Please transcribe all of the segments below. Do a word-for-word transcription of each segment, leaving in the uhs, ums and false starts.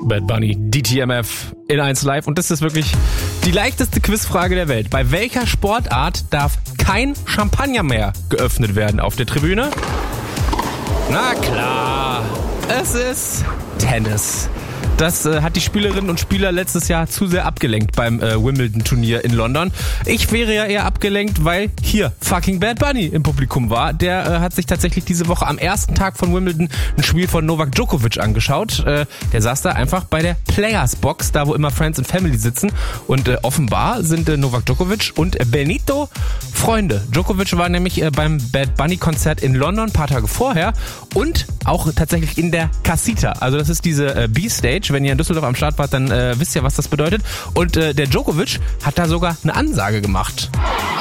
Bad Bunny, D T M F in eins Live. Und das ist wirklich die leichteste Quizfrage der Welt. Bei welcher Sportart darf kein Champagner mehr geöffnet werden auf der Tribüne? Na klar, es ist Tennis. Das äh, hat die Spielerinnen und Spieler letztes Jahr zu sehr abgelenkt beim äh, Wimbledon-Turnier in London. Ich wäre ja eher abgelenkt, weil hier fucking Bad Bunny im Publikum war. Der äh, hat sich tatsächlich diese Woche am ersten Tag von Wimbledon ein Spiel von Novak Djokovic angeschaut. Äh, der saß da einfach bei der Players Box, da wo immer Friends and Family sitzen. Und äh, offenbar sind äh, Novak Djokovic und äh, Benito Freunde. Djokovic war nämlich äh, beim Bad Bunny-Konzert in London ein paar Tage vorher und auch tatsächlich in der Casita. Also das ist diese äh, B-Stage. Wenn ihr in Düsseldorf am Start wart, dann äh, wisst ihr, was das bedeutet. Und äh, der Djokovic hat da sogar eine Ansage gemacht.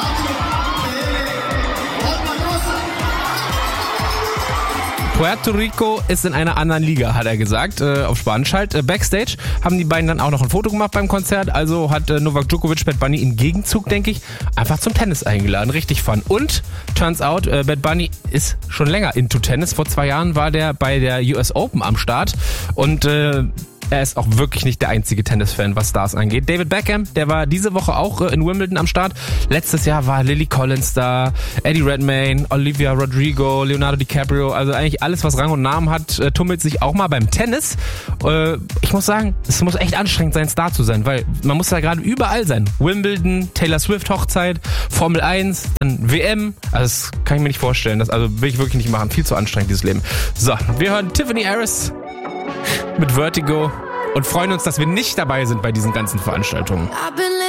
Puerto Rico ist in einer anderen Liga, hat er gesagt, äh, auf Spanisch halt. Äh, Backstage haben die beiden dann auch noch ein Foto gemacht beim Konzert. Also hat äh, Novak Djokovic Bad Bunny im Gegenzug, denke ich, einfach zum Tennis eingeladen. Richtig fun. Und, turns out, äh, Bad Bunny ist schon länger into Tennis. Vor zwei Jahren war der bei der U S Open am Start. Und äh, er ist auch wirklich nicht der einzige Tennisfan, was Stars angeht. David Beckham, der war diese Woche auch in Wimbledon am Start. Letztes Jahr war Lily Collins da, Eddie Redmayne, Olivia Rodrigo, Leonardo DiCaprio. Also eigentlich alles, was Rang und Namen hat, tummelt sich auch mal beim Tennis. Ich muss sagen, es muss echt anstrengend sein, Star zu sein, weil man muss da gerade überall sein. Wimbledon, Taylor Swift Hochzeit, Formel eins, dann W M. Also das kann ich mir nicht vorstellen. Das also will ich wirklich nicht machen. Viel zu anstrengend, dieses Leben. So, wir hören Tiffany Harris mit Vertigo und freuen uns, dass wir nicht dabei sind bei diesen ganzen Veranstaltungen.